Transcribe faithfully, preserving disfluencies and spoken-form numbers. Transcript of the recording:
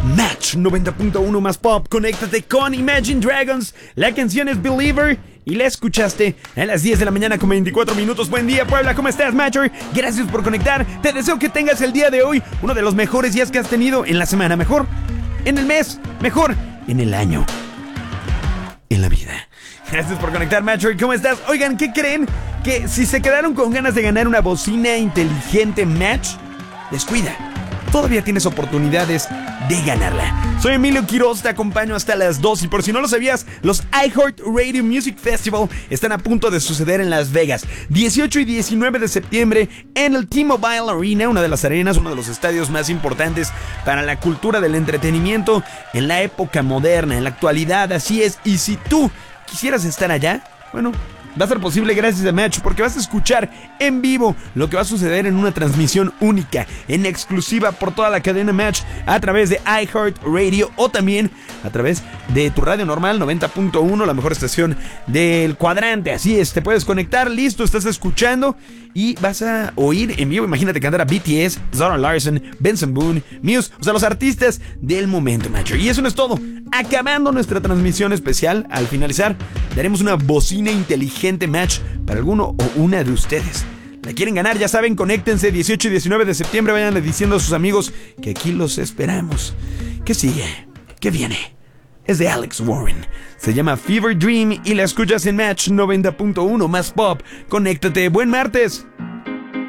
Match noventa punto uno más pop. Conéctate con Imagine Dragons. La canción es Believer y la escuchaste a las diez de la mañana con veinticuatro minutos. Buen día, Puebla, ¿cómo estás, Matcher? Gracias por conectar. Te deseo que tengas el día de hoy uno de los mejores días que has tenido en la semana. Mejor en el mes, mejor en el año, en la vida. Gracias por conectar, Matcher. ¿Cómo estás? Oigan, ¿qué creen? Que si se quedaron con ganas de ganar una bocina inteligente Match, descuida. Todavía tienes oportunidades de ganarla. Soy Emilio Quiroz, te acompaño hasta las dos. Y por si no lo sabías, los iHeartRadio Music Festival están a punto de suceder en Las Vegas, dieciocho y diecinueve de septiembre, en el T-Mobile Arena, una de las arenas, uno de los estadios más importantes para la cultura del entretenimiento en la época moderna, en la actualidad. Así es. Y si tú quisieras estar allá, bueno, va a ser posible gracias a Match, porque vas a escuchar en vivo lo que va a suceder en una transmisión única, en exclusiva por toda la cadena Match, a través de iHeartRadio o también a través de tu radio normal noventa punto uno, la mejor estación del cuadrante. Así es, te puedes conectar, listo, estás escuchando y vas a oír en vivo. Imagínate cantar a B T S, Zara Larsson, Benson Boone, Muse, o sea, los artistas del momento, Match. Y eso no es todo. Acabando nuestra transmisión especial, al finalizar, daremos una bocina inteligente Match para alguno o una de ustedes. ¿La quieren ganar? Ya saben, conéctense dieciocho y diecinueve de septiembre. Vayan diciendo a sus amigos que aquí los esperamos. ¿Qué sigue? ¿Qué viene? Es de Alex Warren. Se llama Fever Dream y la escuchas en Match noventa punto uno más pop. Conéctate. Buen martes.